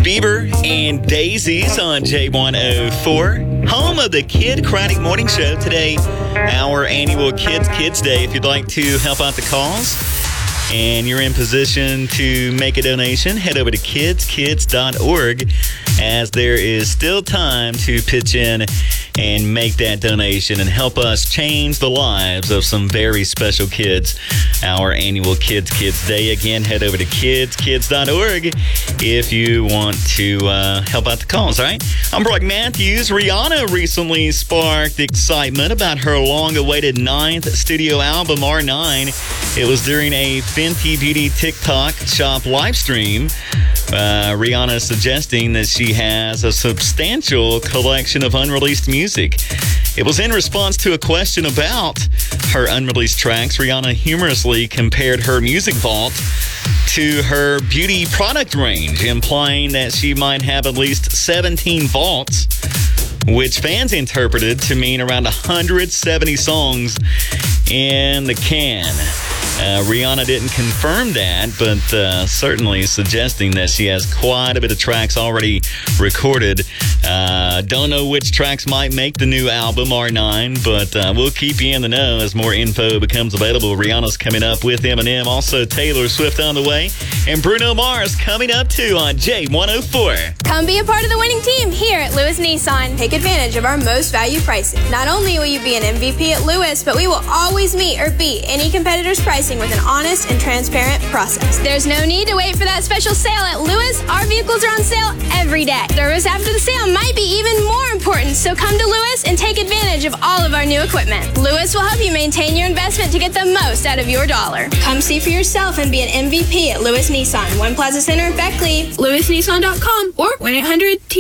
Bieber and Daisies on J104, home of the Kidkratic Morning Show. Today, our annual Kids Day. If you'd like to help out the cause and you're in position to make a donation, head over to kidskids.org, as there is still time to pitch in and make that donation and help us change the lives of some very special kids. Our annual Kids Day. Again, head over to kidskids.org if you want to help out the cause, all right? I'm Brock Matthews. Rihanna recently sparked excitement about her long-awaited 9th studio album, R9. It was during a Fenty Beauty TikTok shop live stream. Rihanna suggesting that she has a substantial collection of unreleased music. It was in response to a question about her unreleased tracks. Rihanna humorously compared her music vault to her beauty product range, implying that she might have at least 17 vaults, which fans interpreted to mean around 170 songs in the can. Rihanna didn't confirm that, but certainly suggesting that she has quite a bit of tracks already recorded. Don't know which tracks might make the new album, R9, but we'll keep you in the know as more info becomes available. Rihanna's coming up with Eminem, also Taylor Swift on the way, and Bruno Mars coming up too on J104. Come be a part of the winning team here at Lewis Nissan. Take advantage of our most value pricing. Not only will you be an MVP at Lewis, but we will always meet or beat any competitor's pricing with an honest and transparent process. There's no need to wait for that special sale at Lewis. Our vehicles are on sale every day. Service after the sale might be even more important, so come to Lewis and take advantage of all of our new equipment. Lewis will help you maintain your investment to get the most out of your dollar. Come see for yourself and be an MVP at Lewis Nissan, One Plaza Center, Beckley, lewisnissan.com, or 1-800